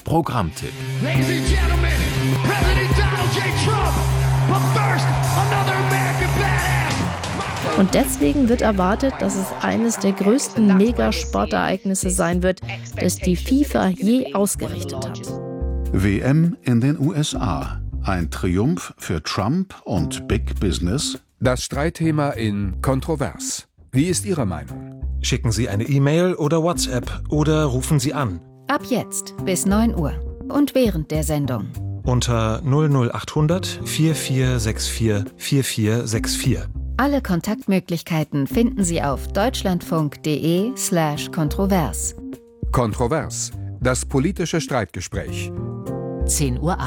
Programmtipp. Ladies and Gentlemen, President Donald J. Trump. But first, another American badass. Und deswegen wird erwartet, dass es eines der größten Megasportereignisse sein wird, das die FIFA je ausgerichtet hat. WM in den USA. Ein Triumph für Trump und Big Business? Das Streitthema in Kontrovers. Wie ist Ihre Meinung? Schicken Sie eine E-Mail oder WhatsApp oder rufen Sie an. Ab jetzt bis 9 Uhr und während der Sendung. Unter 00800 4464 4464. Alle Kontaktmöglichkeiten finden Sie auf deutschlandfunk.de/kontrovers. Kontrovers. Das politische Streitgespräch. 10:08 Uhr.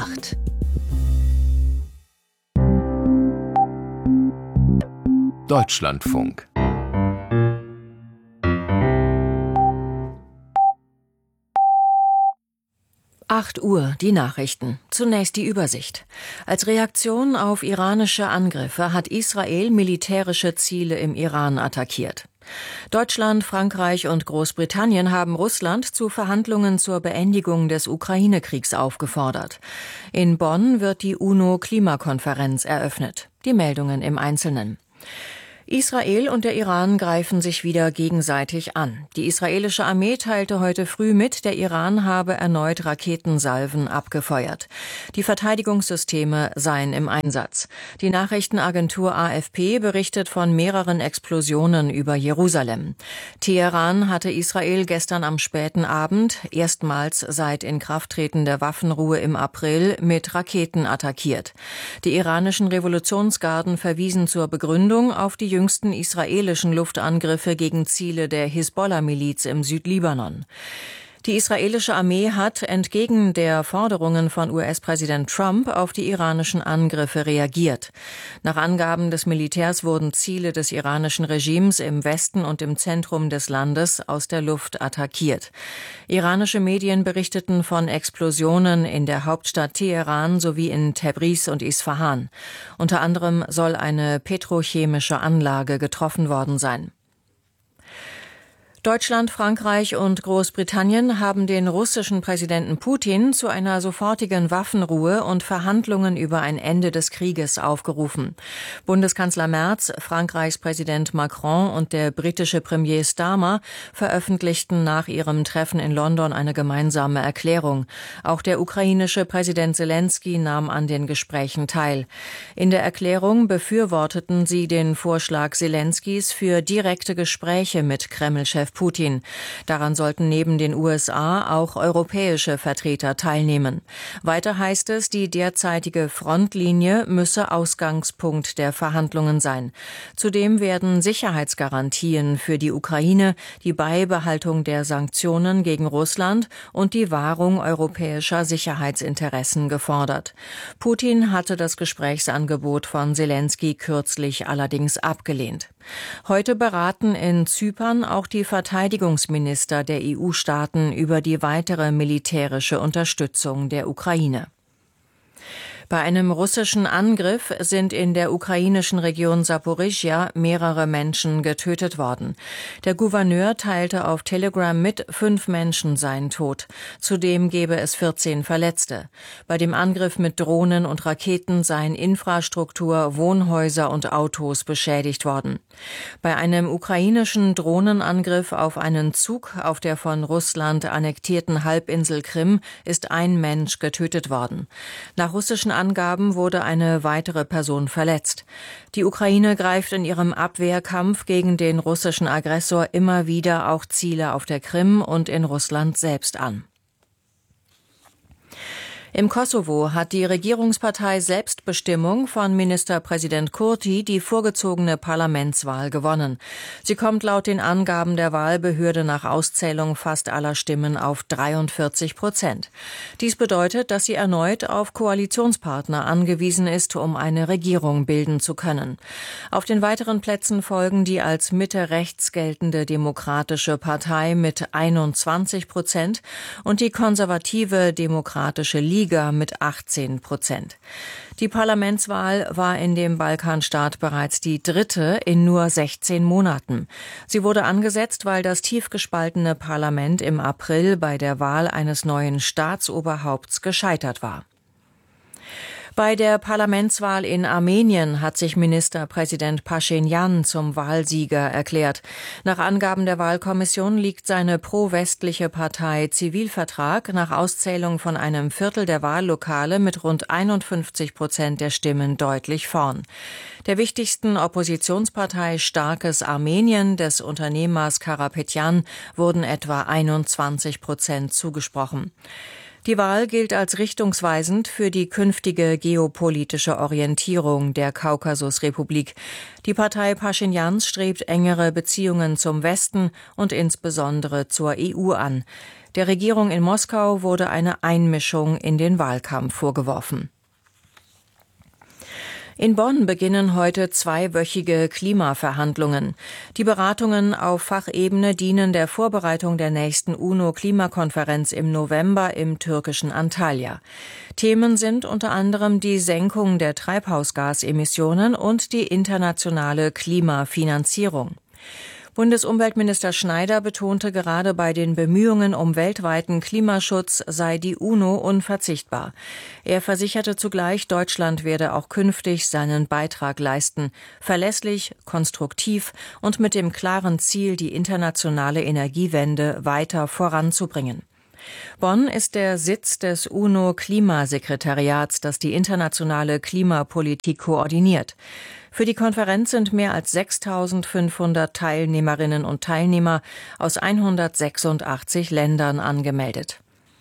Deutschlandfunk. Uhr, die Nachrichten. Zunächst die Übersicht. Als Reaktion auf iranische Angriffe hat Israel militärische Ziele im Iran attackiert. Deutschland, Frankreich und Großbritannien haben Russland zu Verhandlungen zur Beendigung des Ukraine-Kriegs aufgefordert. In Bonn wird die UNO-Klimakonferenz eröffnet. Die Meldungen im Einzelnen. Israel und der Iran greifen sich wieder gegenseitig an. Die israelische Armee teilte heute früh mit, der Iran habe erneut Raketensalven abgefeuert. Die Verteidigungssysteme seien im Einsatz. Die Nachrichtenagentur AFP berichtet von mehreren Explosionen über Jerusalem. Teheran hatte Israel gestern am späten Abend, erstmals seit Inkrafttreten der Waffenruhe im April, mit Raketen attackiert. Die iranischen Revolutionsgarden verwiesen zur Begründung auf die jüngsten israelischen Luftangriffe gegen Ziele der Hisbollah-Miliz im Südlibanon. Die israelische Armee hat entgegen der Forderungen von US-Präsident Trump auf die iranischen Angriffe reagiert. Nach Angaben des Militärs wurden Ziele des iranischen Regimes im Westen und im Zentrum des Landes aus der Luft attackiert. Iranische Medien berichteten von Explosionen in der Hauptstadt Teheran sowie in Tabriz und Isfahan. Unter anderem soll eine petrochemische Anlage getroffen worden sein. Deutschland, Frankreich und Großbritannien haben den russischen Präsidenten Putin zu einer sofortigen Waffenruhe und Verhandlungen über ein Ende des Krieges aufgerufen. Bundeskanzler Merz, Frankreichs Präsident Macron und der britische Premier Starmer veröffentlichten nach ihrem Treffen in London eine gemeinsame Erklärung. Auch der ukrainische Präsident Selenskyj nahm an den Gesprächen teil. In der Erklärung befürworteten sie den Vorschlag Selenskys für direkte Gespräche mit Kreml-Chef Putin. Daran sollten neben den USA auch europäische Vertreter teilnehmen. Weiter heißt es, die derzeitige Frontlinie müsse Ausgangspunkt der Verhandlungen sein. Zudem werden Sicherheitsgarantien für die Ukraine, die Beibehaltung der Sanktionen gegen Russland und die Wahrung europäischer Sicherheitsinteressen gefordert. Putin hatte das Gesprächsangebot von Selenskyj kürzlich allerdings abgelehnt. Heute beraten in Zypern auch die Verteidigungsminister der EU-Staaten über die weitere militärische Unterstützung der Ukraine. Bei einem russischen Angriff sind in der ukrainischen Region Saporischschja mehrere Menschen getötet worden. Der Gouverneur teilte auf Telegram mit, 5 Menschen seien tot. Zudem gebe es 14 Verletzte. Bei dem Angriff mit Drohnen und Raketen seien Infrastruktur, Wohnhäuser und Autos beschädigt worden. Bei einem ukrainischen Drohnenangriff auf einen Zug auf der von Russland annektierten Halbinsel Krim ist ein Mensch getötet worden. Nach russischen Angaben wurde eine weitere Person verletzt. Die Ukraine greift in ihrem Abwehrkampf gegen den russischen Aggressor immer wieder auch Ziele auf der Krim und in Russland selbst an. Im Kosovo hat die Regierungspartei Selbstbestimmung von Ministerpräsident Kurti die vorgezogene Parlamentswahl gewonnen. Sie kommt laut den Angaben der Wahlbehörde nach Auszählung fast aller Stimmen auf 43%. Dies bedeutet, dass sie erneut auf Koalitionspartner angewiesen ist, um eine Regierung bilden zu können. Auf den weiteren Plätzen folgen die als Mitte-rechts geltende Demokratische Partei mit 21% und die konservative Demokratische Liga Sieger mit 18%. Die Parlamentswahl war in dem Balkanstaat bereits die dritte in nur 16 Monaten. Sie wurde angesetzt, weil das tief gespaltene Parlament im April bei der Wahl eines neuen Staatsoberhaupts gescheitert war. Bei der Parlamentswahl in Armenien hat sich Ministerpräsident Paschinjan zum Wahlsieger erklärt. Nach Angaben der Wahlkommission liegt seine pro-westliche Partei Zivilvertrag nach Auszählung von einem Viertel der Wahllokale mit rund 51% der Stimmen deutlich vorn. Der wichtigsten Oppositionspartei Starkes Armenien des Unternehmers Karapetyan wurden etwa 21% zugesprochen. Die Wahl gilt als richtungsweisend für die künftige geopolitische Orientierung der Kaukasusrepublik. Die Partei Paschinjans strebt engere Beziehungen zum Westen und insbesondere zur EU an. Der Regierung in Moskau wurde eine Einmischung in den Wahlkampf vorgeworfen. In Bonn beginnen heute zweiwöchige Klimaverhandlungen. Die Beratungen auf Fachebene dienen der Vorbereitung der nächsten UNO-Klimakonferenz im November im türkischen Antalya. Themen sind unter anderem die Senkung der Treibhausgasemissionen und die internationale Klimafinanzierung. Bundesumweltminister Schneider betonte, gerade bei den Bemühungen um weltweiten Klimaschutz sei die UNO unverzichtbar. Er versicherte zugleich, Deutschland werde auch künftig seinen Beitrag leisten, verlässlich, konstruktiv und mit dem klaren Ziel, die internationale Energiewende weiter voranzubringen. Bonn ist der Sitz des UNO-Klimasekretariats, das die internationale Klimapolitik koordiniert. Für die Konferenz sind mehr als 6.500 Teilnehmerinnen und Teilnehmer aus 186 Ländern angemeldet.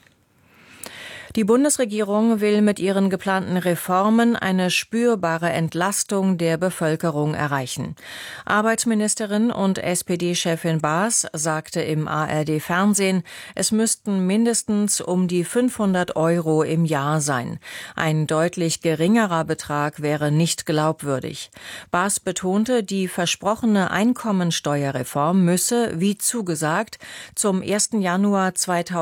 Die Bundesregierung will mit ihren geplanten Reformen eine spürbare Entlastung der Bevölkerung erreichen. Arbeitsministerin und SPD-Chefin Baas sagte im ARD-Fernsehen, es müssten mindestens um die 500 € im Jahr sein. Ein deutlich geringerer Betrag wäre nicht glaubwürdig. Baas betonte, die versprochene Einkommensteuerreform müsse, wie zugesagt, zum 1. Januar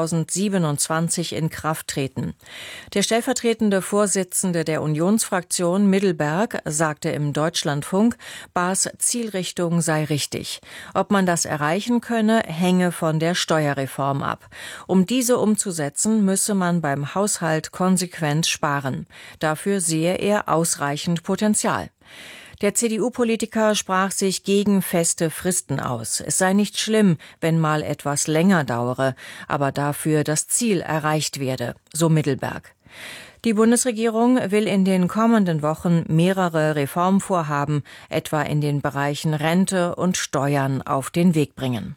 2027 in Kraft treten. Der stellvertretende Vorsitzende der Unionsfraktion Middelberg sagte im Deutschlandfunk, Baas Zielrichtung sei richtig. Ob man das erreichen könne, hänge von der Steuerreform ab. Um diese umzusetzen, müsse man beim Haushalt konsequent sparen. Dafür sehe er ausreichend Potenzial. Der CDU-Politiker sprach sich gegen feste Fristen aus. Es sei nicht schlimm, wenn mal etwas länger dauere, aber dafür das Ziel erreicht werde, so Middelberg. Die Bundesregierung will in den kommenden Wochen mehrere Reformvorhaben, etwa in den Bereichen Rente und Steuern, auf den Weg bringen.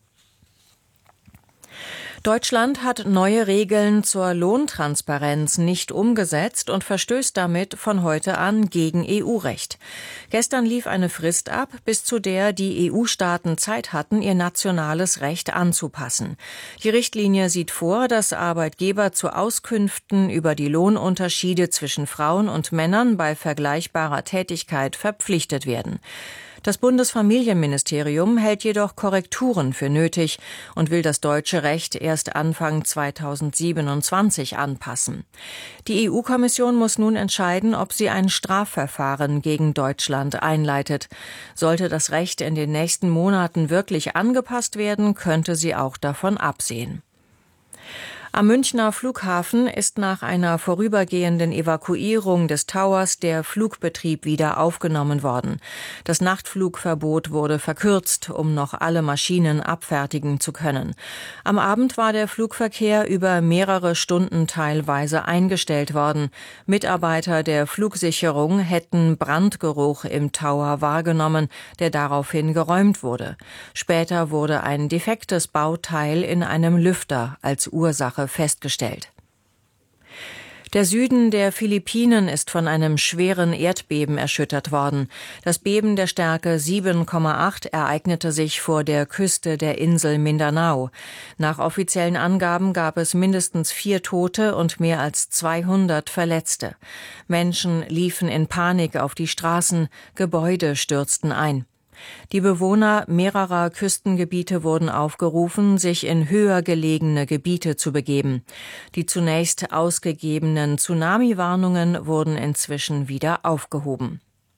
Deutschland hat neue Regeln zur Lohntransparenz nicht umgesetzt und verstößt damit von heute an gegen EU-Recht. Gestern lief eine Frist ab, bis zu der die EU-Staaten Zeit hatten, ihr nationales Recht anzupassen. Die Richtlinie sieht vor, dass Arbeitgeber zu Auskünften über die Lohnunterschiede zwischen Frauen und Männern bei vergleichbarer Tätigkeit verpflichtet werden. Das Bundesfamilienministerium hält jedoch Korrekturen für nötig und will das deutsche Recht erst Anfang 2027 anpassen. Die EU-Kommission muss nun entscheiden, ob sie ein Strafverfahren gegen Deutschland einleitet. Sollte das Recht in den nächsten Monaten wirklich angepasst werden, könnte sie auch davon absehen. Am Münchner Flughafen ist nach einer vorübergehenden Evakuierung des Towers der Flugbetrieb wieder aufgenommen worden. Das Nachtflugverbot wurde verkürzt, um noch alle Maschinen abfertigen zu können. Am Abend war der Flugverkehr über mehrere Stunden teilweise eingestellt worden. Mitarbeiter der Flugsicherung hätten Brandgeruch im Tower wahrgenommen, der daraufhin geräumt wurde. Später wurde ein defektes Bauteil in einem Lüfter als Ursache festgestellt. Der Süden der Philippinen ist von einem schweren Erdbeben erschüttert worden. Das Beben der Stärke 7,8 ereignete sich vor der Küste der Insel Mindanao. Nach offiziellen Angaben gab es mindestens 4 Tote und mehr als 200 Verletzte. Menschen liefen in Panik auf die Straßen, Gebäude stürzten ein. Die Bewohner mehrerer Küstengebiete wurden aufgerufen, sich in höher gelegene Gebiete zu begeben. Die zunächst ausgegebenen Tsunami-Warnungen wurden inzwischen wieder aufgehoben.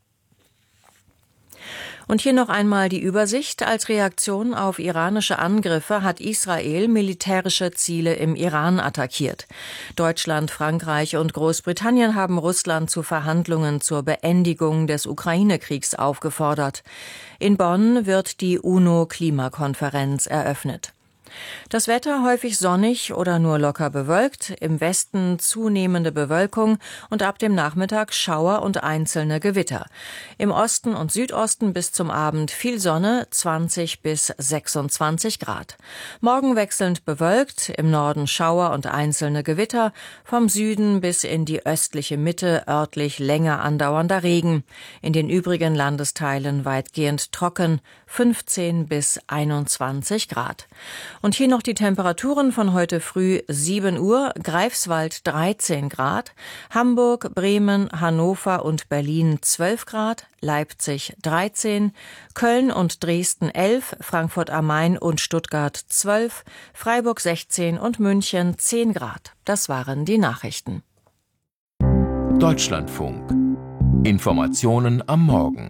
Und hier noch einmal die Übersicht. Als Reaktion auf iranische Angriffe hat Israel militärische Ziele im Iran attackiert. Deutschland, Frankreich und Großbritannien haben Russland zu Verhandlungen zur Beendigung des Ukraine-Kriegs aufgefordert. In Bonn wird die UNO-Klimakonferenz eröffnet. Das Wetter häufig sonnig oder nur locker bewölkt, im Westen zunehmende Bewölkung und ab dem Nachmittag Schauer und einzelne Gewitter. Im Osten und Südosten bis zum Abend viel Sonne, 20 bis 26 Grad. Morgen wechselnd bewölkt, im Norden Schauer und einzelne Gewitter, vom Süden bis in die östliche Mitte örtlich länger andauernder Regen. In den übrigen Landesteilen weitgehend trocken, 15 bis 21 Grad. Und hier noch die Temperaturen von heute früh: 7 Uhr, Greifswald 13 Grad, Hamburg, Bremen, Hannover und Berlin 12 Grad, Leipzig 13, Köln und Dresden 11, Frankfurt am Main und Stuttgart 12, Freiburg 16 und München 10 Grad. Das waren die Nachrichten. Deutschlandfunk. Informationen am Morgen.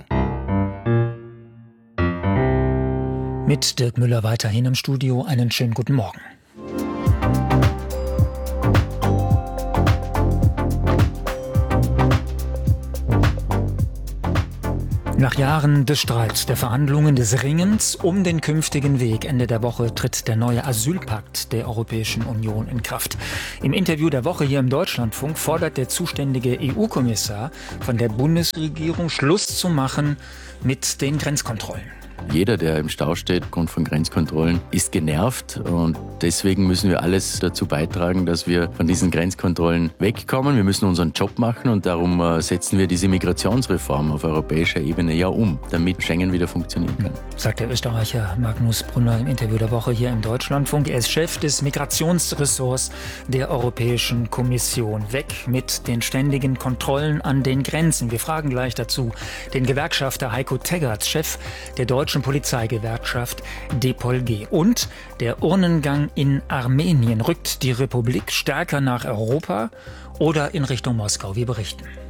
Mit Dirk Müller weiterhin im Studio. Einen schönen guten Morgen. Nach Jahren des Streits, der Verhandlungen, des Ringens um den künftigen Weg Ende der Woche tritt der neue Asylpakt der Europäischen Union in Kraft. Im Interview der Woche hier im Deutschlandfunk fordert der zuständige EU-Kommissar von der Bundesregierung, Schluss zu machen mit den Grenzkontrollen. Jeder, der im Stau steht aufgrund von Grenzkontrollen, ist genervt und deswegen müssen wir alles dazu beitragen, dass wir von diesen Grenzkontrollen wegkommen. Wir müssen unseren Job machen und darum setzen wir diese Migrationsreform auf europäischer Ebene ja um, damit Schengen wieder funktionieren kann. Sagt der Österreicher Magnus Brunner im Interview der Woche hier im Deutschlandfunk. Er ist Chef des Migrationsressorts der Europäischen Kommission. Weg mit den ständigen Kontrollen an den Grenzen. Wir fragen gleich dazu den Gewerkschafter Heiko Teggerts, Chef der deutschen Polizeigewerkschaft DPOLG. Und der Urnengang in Armenien. Rückt die Republik stärker nach Europa oder in Richtung Moskau? Wir berichten.